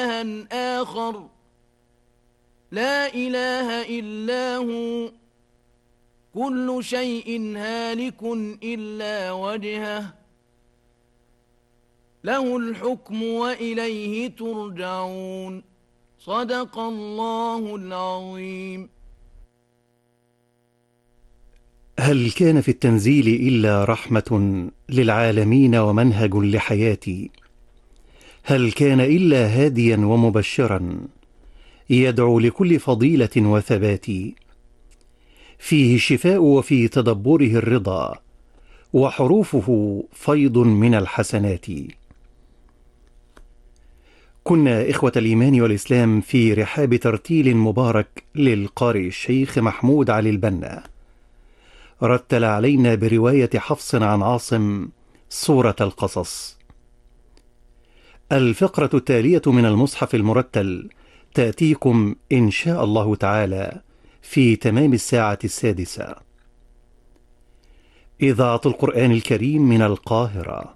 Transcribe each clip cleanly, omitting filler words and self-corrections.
إلها آخر لا إله إلا هو كل شيء هالك إلا وجهه له الحكم وإليه ترجعون صدق الله العظيم. هل كان في التنزيل إلا رحمة للعالمين ومنهج لحياتي؟ هل كان إلا هاديا ومبشرا يدعو لكل فضيلة وثبات؟ فيه الشفاء وفي تدبره الرضا وحروفه فيض من الحسنات. كنا إخوة الإيمان والإسلام في رحاب ترتيل مبارك للقارئ الشيخ محمود علي البنا، رتل علينا برواية حفص عن عاصم سورة القصص. الفقرة التالية من المصحف المرتل تأتيكم إن شاء الله تعالى في تمام الساعة 6. إذاعة القرآن الكريم من القاهرة.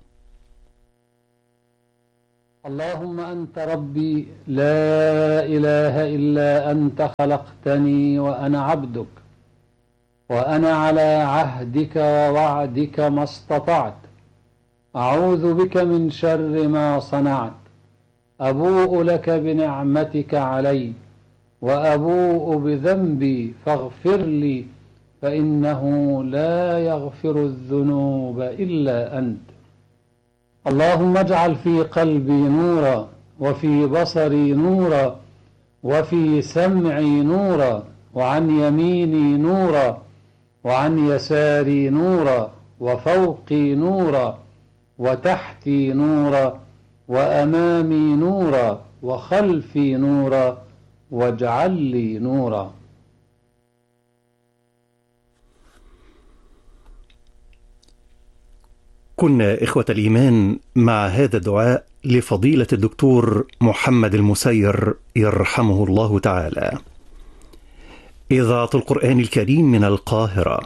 اللهم أنت ربي لا إله إلا أنت خلقتني وأنا عبدك، وأنا على عهدك ووعدك ما استطعت، أعوذ بك من شر ما صنعت، أبوء لك بنعمتك علي وأبوء بذنبي فاغفر لي، فإنه لا يغفر الذنوب إلا أنت. اللهم اجعل في قلبي نورا، وفي بصري نورا، وفي سمعي نورا، وعن يميني نورا، وعن يساري نورا، وفوقي نورا، وتحتي نورا، وأمامي نورا، وخلفي نورا، واجعل لي نورا. كنا إخوة الإيمان مع هذا الدعاء لفضيلة الدكتور محمد المسير يرحمه الله تعالى. إذاعة القرآن الكريم من القاهرة.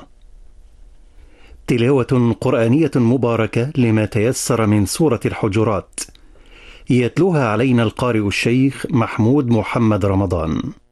تلاوة قرآنية مباركة لما تيسر من سورة الحجرات، يتلوها علينا القارئ الشيخ محمود محمد رمضان.